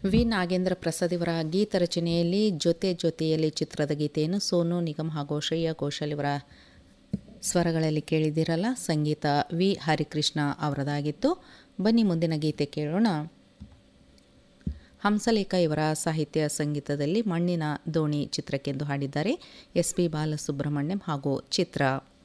V Nagendra Prasad ಇವರ ಗೀತ ರಚನೆಯಲ್ಲಿ ಜೊತೆ ಜೊತೆಯಲ್ಲಿ ಚಿತ್ರದ ಗೀತೆಯನ್ನು ಸೋನು ನಿಗಮ್ ಹಾಗೂ ಶ್ರೇಯಾ ಘೋಷಾಲ್ ಇವರ ಸ್ವರಗಳಲ್ಲಿ ಕೇಳಿದಿರಲ್ಲ. ಸಂಗೀತ ವಿ ಹರಿಕೃಷ್ಣ ಅವರದಾಗಿತ್ತು. ಬನ್ನಿ ಮುಂದಿನ ಗೀತೆ ಕೇಳೋಣ. ಹಂಸಲೇಖ ಇವರ ಸಾಹಿತ್ಯ ಸಂಗೀತದಲ್ಲಿ ಮಣ್ಣಿನ ದೋಣಿ ಚಿತ್ರಕ್ಕೆಂದು ಹಾಡಿದ್ದಾರೆ ಎಸ್ ಪಿ ಬಾಲಸುಬ್ರಹ್ಮಣ್ಯಂ ಹಾಗೂ ಚಿತ್ರ.